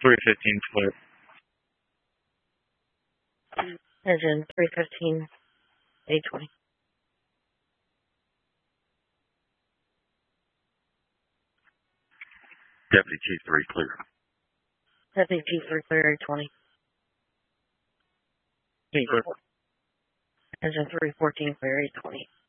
315 clear. Engine 315, 820. Deputy Chief 3 clear. Deputy Chief 3 clear, 820. Clear. Engine 314 clear, 820.